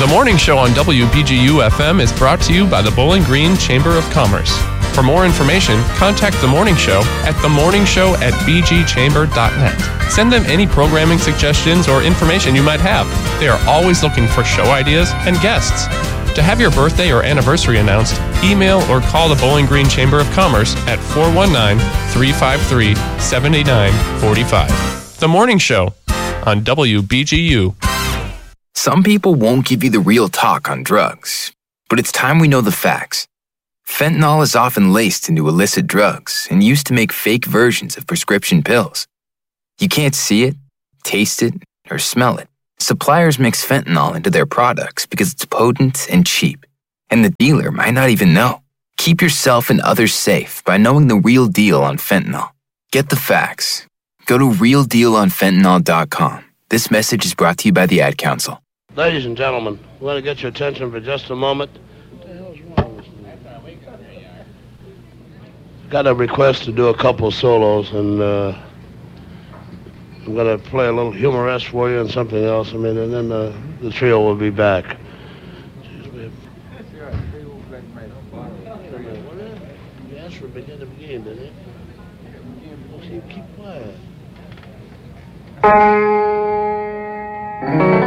The morning show on WBGU FM is brought to you by the Bowling Green Chamber of Commerce. For more information, contact The Morning Show at themorningshow@bgchamber.net. Send them any programming suggestions or information you might have. They are always looking for show ideas and guests. To have your birthday or anniversary announced, email or call the Bowling Green Chamber of Commerce at 419-353-7945. The Morning Show on WBGU. Some people won't give you the real talk on drugs, but it's time we know the facts. Fentanyl is often laced into illicit drugs and used to make fake versions of prescription pills. You can't see it, taste it, or smell it. Suppliers mix fentanyl into their products because it's potent and cheap, and the dealer might not even know. Keep yourself and others safe by knowing the real deal on fentanyl. Get the facts. Go to realdealonfentanyl.com. This message is brought to you by the Ad Council. Ladies and gentlemen, we want to get your attention for just a moment. What the hell's wrong with me? Got a request to do a couple solos, and I'm going to play a little humorous for you and something else. And then the trio will be back. You asked for a begin to begin, didn't you? Okay, keep quiet.